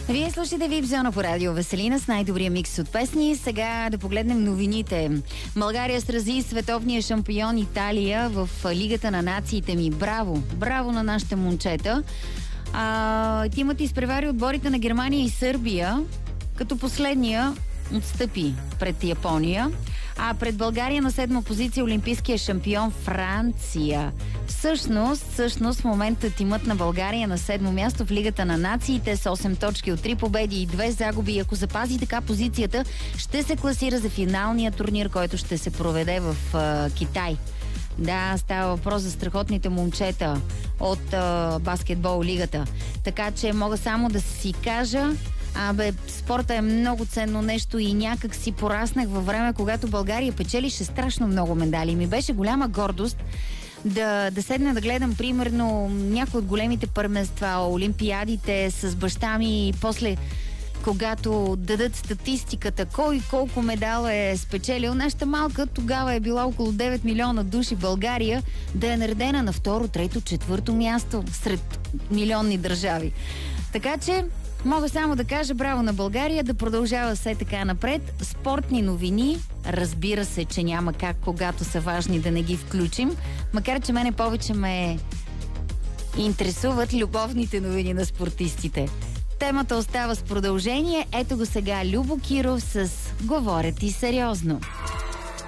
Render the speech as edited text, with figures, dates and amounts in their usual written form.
Вие слушате Вип Зона по радио Веселина с най-добрия микс от песни. Сега да погледнем новините. България срази световния шампион Италия в Лигата на нациите ми. Браво! Браво на нашите момчета. Тимът изпревари отборите на Германия и Сърбия, като последния отстъпи пред Япония. А пред България на 7-ма позиция олимпийския шампион Франция. Всъщност в момента тимът на България на 7-мо място в Лигата на нациите с 8 точки от 3 победи и 2 загуби. Ако запази така позицията, ще се класира за финалния турнир, който ще се проведе в Китай. Да, става въпрос за страхотните момчета от баскетбол лигата. Така че мога само да си кажа, спорта е много ценно нещо и някак си пораснах във време, когато България печелише страшно много медали. Ми беше голяма гордост да седна да гледам примерно някои от големите първенства, олимпиадите с баща ми и после когато дадат статистиката, кой колко медала е спечелил. Нашата малка тогава е била около 9 милиона души България, да е наредена на 2, 3, 4 място сред милионни държави. Така че мога само да кажа браво на България, да продължава все така напред. Спортни новини, разбира се, че няма как, когато са важни, да не ги включим. Макар че мене повече ме интересуват любовните новини на спортистите. Темата остава с продължение. Ето го сега Любо Киров с "Говоря ти сериозно".